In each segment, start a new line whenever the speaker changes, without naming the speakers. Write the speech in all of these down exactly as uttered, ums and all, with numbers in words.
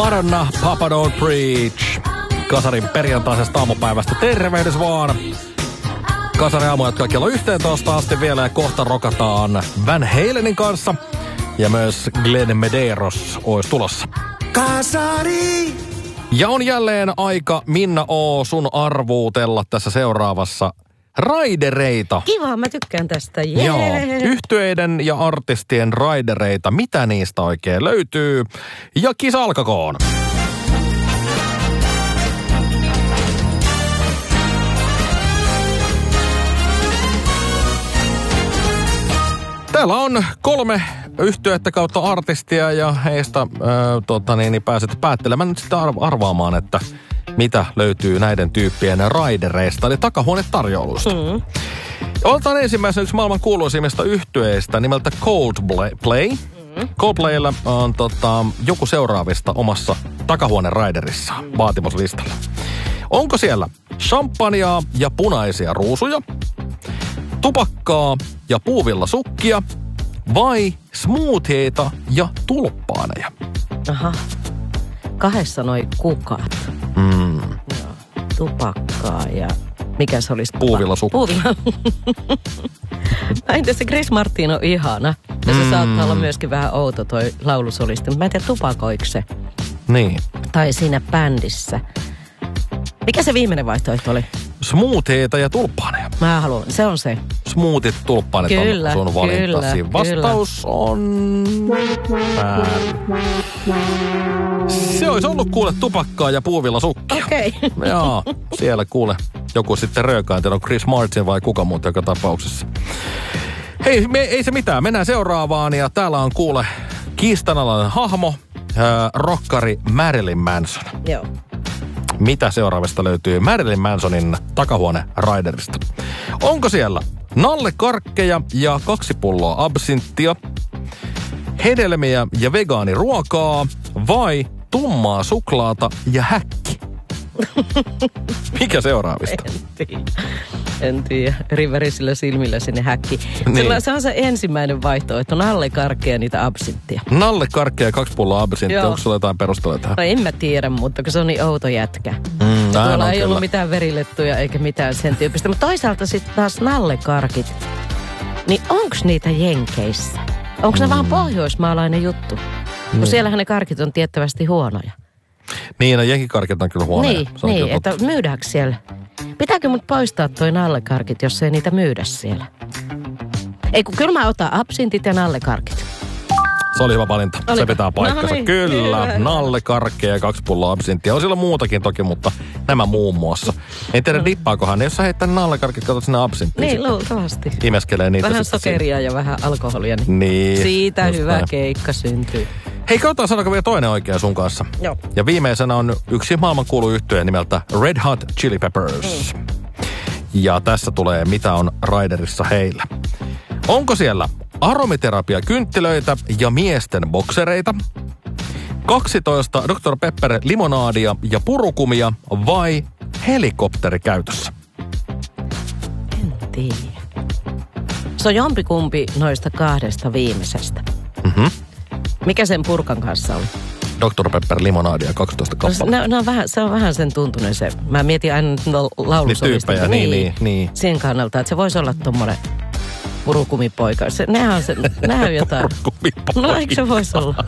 Madonna, Papa Don't Preach. Kasarin perjantaisesta aamupäivästä. Tervehdys vaan. Kasarin aamu jatkaa kello yhteentoista asti vielä ja kohta rokataan Van Halenin kanssa. Ja myös Glenn Medeiros olisi tulossa.
Kasari!
Ja on jälleen aika, Minna O, sun arvuutella tässä seuraavassa raidereita.
Kiva, mä tykkään tästä. Jee.
Joo, yhtyeiden ja artistien raidereita. Mitä niistä oikein löytyy? Ja kisa alkakoon. Täällä on kolme yhtyettä kautta artistia ja heistä äh, tota niin, niin pääset päättelemään nyt sitten arvaamaan, että mitä löytyy näiden tyyppien raidereista, eli takahuonetarjouluista. Mm. Otetaan ensimmäisenä yksi maailman kuuluisimmista yhtyeistä nimeltä Coldplay. Mm. Coldplaylla on tota, joku seuraavista omassa takahuone-raiderissa vaatimuslistalla. Onko siellä champagnea ja punaisia ruusuja, tupakkaa ja puuvillasukkia vai smoothieita ja tulppaaneja?
Aha. Kahdessa noi kukat.
Mm.
Joo. Tupakkaa ja... Mikä se olisi?
Puuvillasukki.
Puuvilla. Entä se Chris Martin on ihana. Ja se mm. saattaa olla myöskin vähän outo toi laulusolisti. Mutta mä en tiedä, tupakoiko se.
Niin.
Tai siinä bändissä. Mikä se viimeinen vaihtoehto oli?
Smoothieita ja tulppaaneja.
Mä haluan, se on se.
Smoothit, tulppaanet
kyllä,
on sun valintasi.
Kyllä,
Vastaus kyllä. on... väärin. Se olisi ollut kuule tupakkaa ja puuvillasukkia.
Okei. Okay.
Joo, siellä kuule joku sitten röökaa, en tiedä on Chris Martin vai kuka muuta joka tapauksessa. Hei, me, ei se mitään, mennään seuraavaan ja täällä on kuule kiistanalainen hahmo, äh, rokkari Marilyn Manson.
Joo.
Mitä seuraavasta löytyy Marilyn Mansonin takahuone raiderista? Onko siellä nallekarkkeja ja kaksi pulloa absinttia, hedelmiä ja vegaaniruokaa vai tummaa suklaata ja häkki? Mikä seuraavista?
En tiedä. En tiedä. Riverisillä silmillä sinne häkki.
Niin.
Se on se ensimmäinen vaihtoehto. Nallekarkkeja niitä absinttia.
Nallekarkkeja ja kaksi pulloa absinttia. Joo. Onko sulla jotain perusteluja tähän?
No en mä tiedä, mutta kun se on niin outo jätkä.
Mm,
tuolla ei
kyllä.
ollut mitään verilettuja eikä mitään sen tyyppistä. Mutta toisaalta sitten taas nallekarkit. Niin onks niitä Jenkeissä? Onko se mm. vaan pohjoismaalainen juttu? Mm. Kun siellähän ne karkit on tiettävästi huonoja.
Niin, no jenkikarkit on kyllä huonoja.
Niin, niin että myydäänkö siellä? Pitääkö mut poistaa toi nallekarkit, jos ei niitä myydä siellä? Ei kun kyllä mä otan absintit ja nallekarkit.
Se oli hyvä valinta. Oliko? Se pitää paikkansa.
No niin,
kyllä,
hyvä.
nallekarkkeja ja kaksi pulloa absinttia. On siellä muutakin toki, mutta nämä muun muassa. En tiedä, no. dippaakohan ne, jos sä heittää nallekarkit, katsot sinne absinttiin.
Niin, luultavasti.
Imeskelee niitä.
Vähän sokeria ja vähän alkoholia. Niin,
niin
siitä hyvä
näin.
Keikka syntyy.
Hei, katsotaan sanoiko vielä toinen oikea sun kanssa.
Joo.
Ja viimeisenä on yksi maailmankuulu yhtye nimeltä Red Hot Chili Peppers. Mm. Ja tässä tulee, mitä on raiderissa heillä. Onko siellä aromiterapiakynttilöitä ja miesten boksereita, kaksitoista doktor Pepper limonaadia ja purukumia vai helikopteri käytössä?
En tiedä. Se on jompikumpi noista kahdesta viimeisestä.
Mhm.
Mikä sen purkan kanssa oli?
doktor Pepper limonaadia kaksitoista kappaletta.
No, no, no vähän, se on vähän sen tuntunen se. Mä mietin aina laulusolista.
Niin, niin, niin, niin.
Sen kannalta, että se voisi olla tommonen purukumipoika. Se, nehän on, se, nehän on jotain.
Purukumipoika.
No eikö se voisi olla?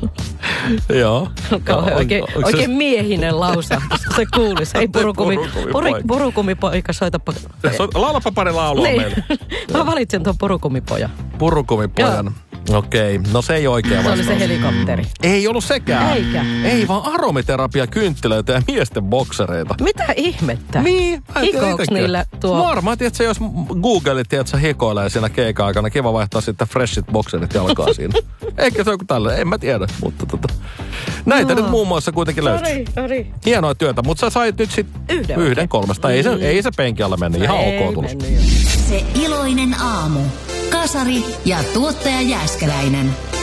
Joo.
Kauhean oikein,
on,
oikein
se...
miehinen lausahdus, kun se kuulisi. Ei purukumi,
purukumipoika.
Puru, purukumipoika, soitapa.
So, laulapa pari laulua
niin.
meille.
Mä valitsen tuon purukumipojan.
Purukumipojan. Okei, okay. No se ei oikein
se
vastaus.
Se oli se helikopteri.
Ei ollut sekään.
Eikä.
Ei vaan aromiterapiakynttilöitä ja miesten boksereita.
Mitä ihmettä?
Niin.
Hikooks niillä tuo?
Varmaan, tiedätkö, jos Googlet, tiedätkö, hikoilee siinä keikan aikana, kiva vaihtaa sitten freshit bokserit jalkaa siinä. Eikä se ole kuin tälleen, en mä tiedä, mutta tota. Näitä no. nyt muun muassa kuitenkin löytyy.
Sori,
Hienoa työtä, mutta sä sait nyt sitten yhden, yhden kolmesta. Ei, mm. se, ei se penki alle mennyt, ihan
ei
ok tulos.
Se iloinen aamu. Kasari ja tuottaja Jääskeläinen.